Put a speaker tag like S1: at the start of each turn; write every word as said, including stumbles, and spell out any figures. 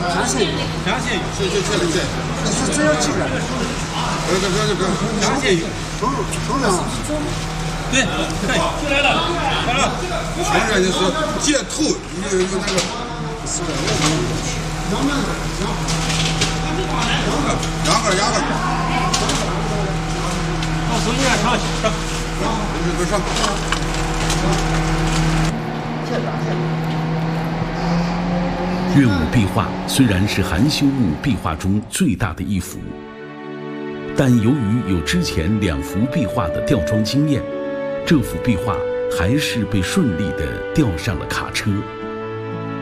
S1: 两千鱼，
S2: 两千鱼，
S3: 这这这这，
S1: 这这要几个？
S3: 别别别别，
S2: 两千鱼，
S1: 重重量。
S2: 对，可以，来了，来了。
S3: 现在就是接头，有有那个。两个两个。
S2: 往手里面上去，上。
S3: 别上。
S4: 岳母壁画虽然是含羞墓壁画中最大的一幅，但由于有之前两幅壁画的吊装经验，这幅壁画还是被顺利地吊上了卡车。